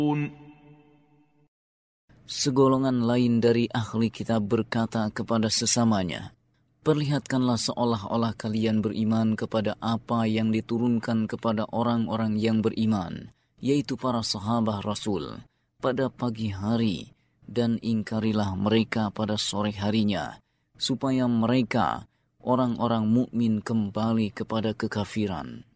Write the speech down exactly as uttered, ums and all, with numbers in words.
Segolongan lain dari ahli kitab berkata kepada sesamanya, perlihatkanlah seolah-olah kalian beriman kepada apa yang diturunkan kepada orang-orang yang beriman, yaitu para sahabat Rasul, pada pagi hari, dan ingkarilah mereka pada sore harinya, supaya mereka, orang-orang mukmin, kembali kepada kekafiran.